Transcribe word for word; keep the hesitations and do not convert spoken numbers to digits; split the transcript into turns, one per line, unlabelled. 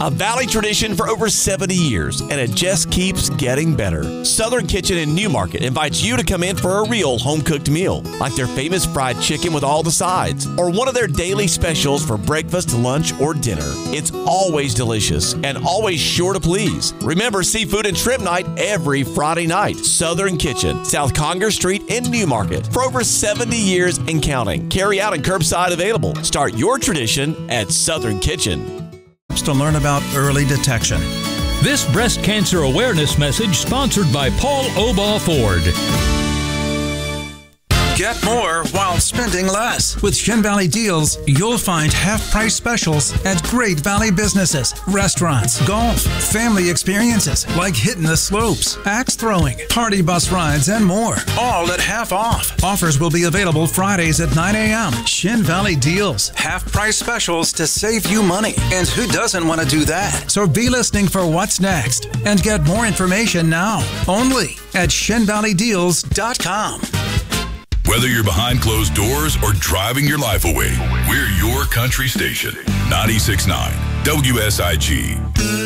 A Valley tradition for over seventy years, and it just keeps getting better. Southern Kitchen in Newmarket invites you to come in for a real home-cooked meal, like their famous fried chicken with all the sides, or one of their daily specials for breakfast, lunch, or dinner. It's always delicious and always sure to please. Remember seafood and shrimp night every Friday night. Southern Kitchen, South Conger Street in Newmarket. For over seventy years and counting. Carry out and curbside available. Start your tradition at Southern Kitchen.
To learn about early detection.
This breast cancer awareness message sponsored by Paul Obaugh Ford.
Get more while spending less. With Shin Valley Deals, you'll find half-price specials at great Valley businesses, restaurants, golf, family experiences like hitting the slopes, axe throwing, party bus rides, and more. All at half off. Offers will be available Fridays at nine a.m. Shin Valley Deals. Half-price specials to save you money. And who doesn't want to do that? So be listening for what's next and get more information now. Only at shin valley deals dot com.
Whether you're behind closed doors or driving your life away, we're your country station. ninety-six point nine W S I G.